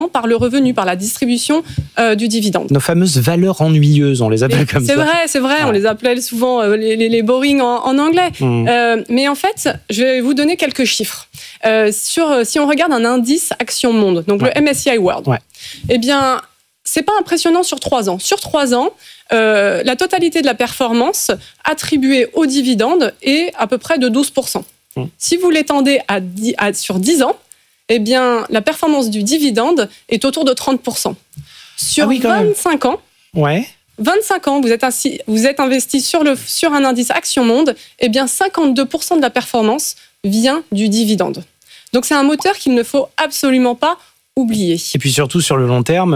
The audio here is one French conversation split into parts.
par le revenu, par la distribution du dividende. Nos fameuses valeurs ennuyeuses, on les appelle comme ça. C'est vrai, on les appelait souvent les boring en anglais. Mais en fait, je vais vous donner quelques chiffres. Si on regarde un indice Action Monde, donc le MSCI World, eh bien, c'est pas impressionnant sur 3 ans. Sur 3 ans, la totalité de la performance attribuée aux dividendes est à peu près de 12%. Si vous l'étendez sur 10 ans, eh bien, la performance du dividende est autour de 30%. Sur 25 ans, 25 ans, vous êtes investi sur un indice Action Monde, eh bien 52% de la performance vient du dividende. Donc c'est un moteur qu'il ne faut absolument pas oublier. Et puis surtout sur le long terme,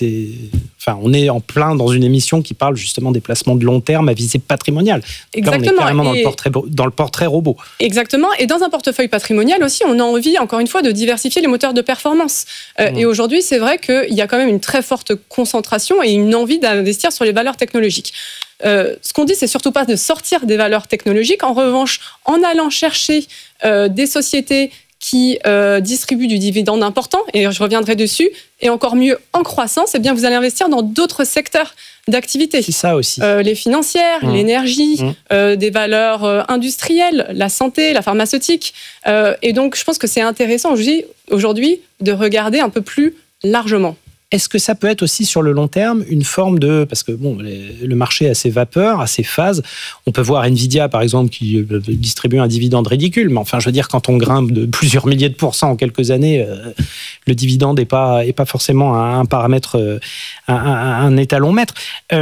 on est en plein dans une émission qui parle justement des placements de long terme à visée patrimoniale. Exactement. Là, on est carrément dans le portrait robot. Exactement. Et dans un portefeuille patrimonial aussi, on a envie, encore une fois, de diversifier les moteurs de performance. Et aujourd'hui, c'est vrai qu'il y a quand même une très forte concentration et une envie d'investir sur les valeurs technologiques. Ce qu'on dit, c'est surtout pas de sortir des valeurs technologiques. En revanche, en allant chercher des sociétés qui distribuent du dividende important, et je reviendrai dessus, et encore mieux en croissance, eh bien vous allez investir dans d'autres secteurs d'activité. C'est ça aussi. Les financières, l'énergie, des valeurs industrielles, la santé, la pharmaceutique. Et donc, je pense que c'est intéressant aujourd'hui de regarder un peu plus largement. Est-ce que ça peut être aussi sur le long terme une forme de... Parce que le marché a ses vapeurs, a ses phases. On peut voir Nvidia, par exemple, qui distribue un dividende ridicule. Mais enfin, je veux dire, quand on grimpe de plusieurs milliers de pourcents en quelques années, le dividende n'est pas forcément un paramètre, un étalon maître.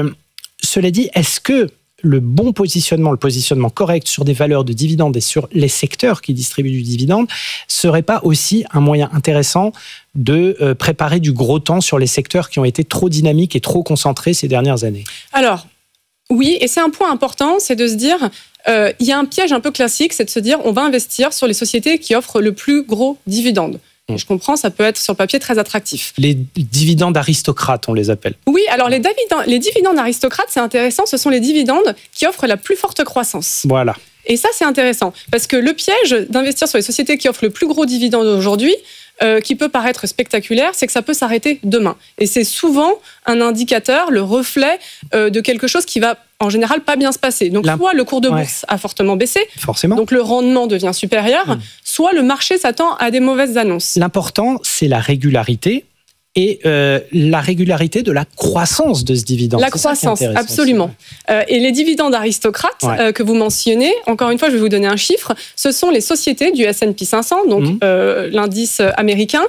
Cela dit, est-ce que le positionnement correct sur des valeurs de dividendes et sur les secteurs qui distribuent du dividende serait pas aussi un moyen intéressant de préparer du gros temps sur les secteurs qui ont été trop dynamiques et trop concentrés ces dernières années? Alors, oui, et c'est un point important, c'est de se dire, il y a un piège un peu classique, c'est de se dire, on va investir sur les sociétés qui offrent le plus gros dividende. Je comprends, ça peut être sur le papier très attractif. Les dividendes aristocrates, on les appelle. Oui, alors les dividendes aristocrates, c'est intéressant, ce sont les dividendes qui offrent la plus forte croissance. Voilà. Et ça, c'est intéressant, parce que le piège d'investir sur les sociétés qui offrent le plus gros dividende aujourd'hui, qui peut paraître spectaculaire, c'est que ça peut s'arrêter demain. Et c'est souvent un indicateur, le reflet de quelque chose qui va en général pas bien se passer. Donc soit le cours de bourse a fortement baissé, forcément, donc le rendement devient supérieur, soit le marché s'attend à des mauvaises annonces. L'important, c'est la régularité et la régularité de la croissance de ce dividende. La croissance, absolument. Et les dividendes aristocrates que vous mentionnez, encore une fois, je vais vous donner un chiffre, ce sont les sociétés du S&P 500, donc l'indice américain,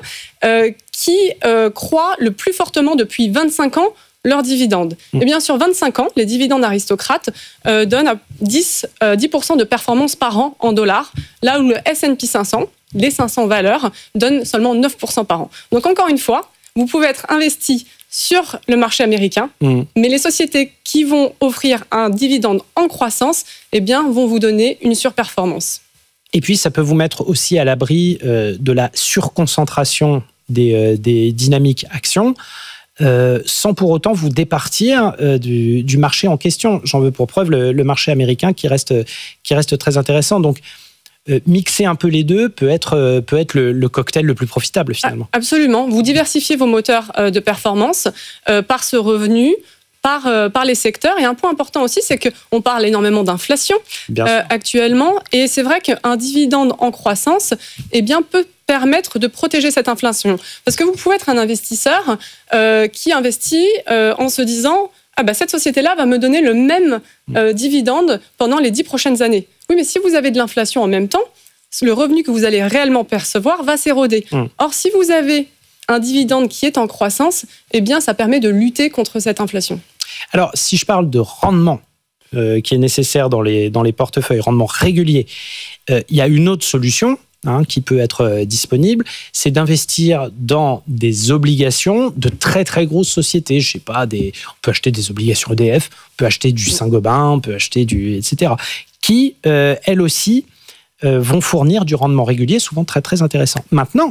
qui croient le plus fortement depuis 25 ans leurs dividendes. Et bien, sur 25 ans, les dividendes aristocrates donnent 10% de performance par an en dollars, là où le S&P 500, les 500 valeurs, donnent seulement 9% par an. Donc, encore une fois, vous pouvez être investi sur le marché américain, mais les sociétés qui vont offrir un dividende en croissance, eh bien, vont vous donner une surperformance. Et puis, ça peut vous mettre aussi à l'abri de la surconcentration des dynamiques actions, sans pour autant vous départir du marché en question. J'en veux pour preuve le marché américain qui reste très intéressant. Donc, mixer un peu les deux peut être le cocktail le plus profitable finalement. Absolument. Vous diversifiez vos moteurs de performance par ce revenu, par les secteurs. Et un point important aussi, c'est qu'on parle énormément d'inflation actuellement. Et c'est vrai qu'un dividende en croissance peut permettre de protéger cette inflation. Parce que vous pouvez être un investisseur qui investit en se disant cette société-là va me donner le même dividende pendant les 10 prochaines années. Oui, mais si vous avez de l'inflation en même temps, le revenu que vous allez réellement percevoir va s'éroder. Or, si vous avez un dividende qui est en croissance, ça permet de lutter contre cette inflation. Alors, si je parle de rendement qui est nécessaire dans les portefeuilles, rendement régulier, il y a une autre solution qui peut être disponible, c'est d'investir dans des obligations de très très grosses sociétés. Je sais pas, on peut acheter des obligations EDF, on peut acheter du Saint-Gobain, on peut acheter etc., qui elles aussi vont fournir du rendement régulier, souvent très très intéressant. Maintenant,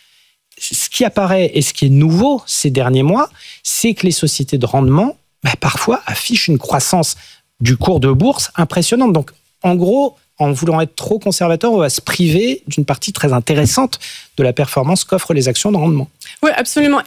ce qui apparaît et ce qui est nouveau ces derniers mois, c'est que les sociétés de rendement parfois affichent une croissance du cours de bourse impressionnante. Donc, en gros, en voulant être trop conservateur, on va se priver d'une partie très intéressante de la performance qu'offrent les actions de rendement. Oui, absolument.